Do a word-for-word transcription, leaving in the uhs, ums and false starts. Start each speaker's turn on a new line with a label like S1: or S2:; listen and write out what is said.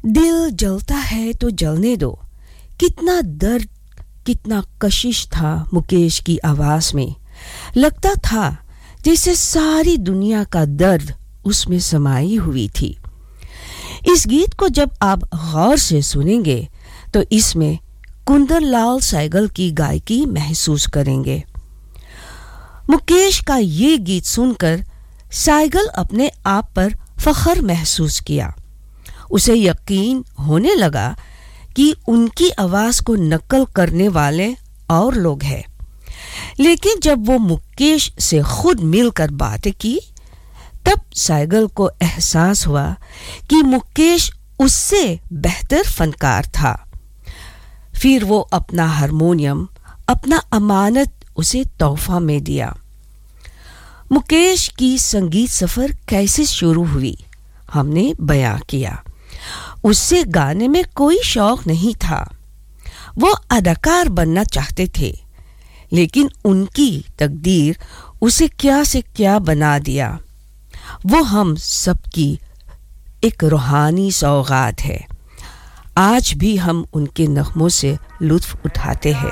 S1: दिल जलता है तो जलने दो। कितना दर्द, कितना कशिश था मुकेश की आवाज में। लगता था जैसे सारी दुनिया का दर्द उसमें समाई हुई थी। इस गीत को जब आप गौर से सुनेंगे तो इसमें कुंदन लाल सहगल की गायकी महसूस करेंगे। मुकेश का ये गीत सुनकर सहगल अपने आप पर फख्र महसूस किया। उसे यकीन होने लगा कि उनकी आवाज को नकल करने वाले और लोग हैं। लेकिन जब वो मुकेश से खुद मिलकर बातें की तब सहगल को एहसास हुआ कि मुकेश उससे बेहतर फनकार था। फिर वो अपना हारमोनियम, अपना अमानत उसे तोहफा में दिया। मुकेश की संगीत सफर कैसे शुरू हुई हमने बयां किया। उससे गाने में कोई शौक नहीं था। वो अदाकार बनना चाहते थे, लेकिन उनकी तकदीर उसे क्या से क्या बना दिया। वो हम सबकी एक रूहानी सौगात है। आज भी हम उनके नगमों से लुत्फ उठाते हैं।